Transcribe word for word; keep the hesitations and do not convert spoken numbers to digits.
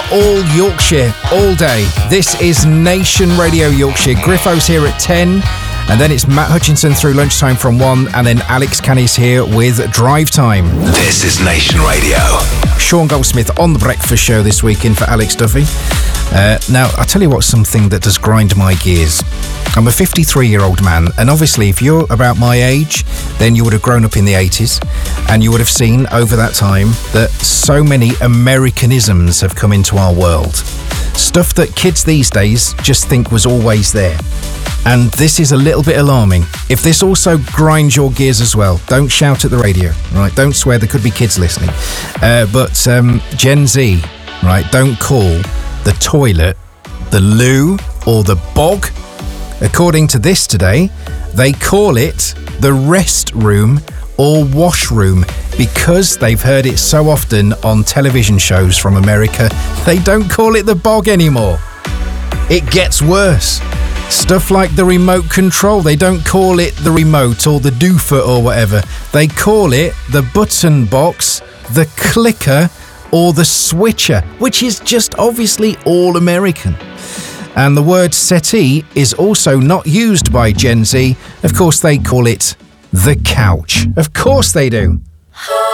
all Yorkshire, all day. This is Nation Radio Yorkshire. Griffo's here at ten, and then it's Matt Hutchinson through lunchtime from one, and then Alex Canny's here with Drive Time. This is Nation Radio. Sean Goldsmith on The Breakfast Show this week in for Alex Duffy. Uh, now, I'll tell you what's something that does grind my gears. I'm a fifty-three-year-old man, and obviously if you're about my age, then you would have grown up in the eighties, and you would have seen over that time that so many Americanisms have come into our world. Stuff that kids these days just think was always there. And this is a little bit alarming. If this also grinds your gears as well, don't shout at the radio, right? Don't swear, there could be kids listening. Uh, but um, Gen Z, right, don't call the toilet the loo or the bog. According to this today, they call it the restroom or washroom because they've heard it so often on television shows from America. They don't call it the bog anymore. It gets worse. Stuff like the remote control, they don't call it the remote or the doofer or whatever. They call it the button box, the clicker, or the switcher, which is just obviously all American. And the word settee is also not used by Gen Z. Of course, they call it the couch. Of course they do.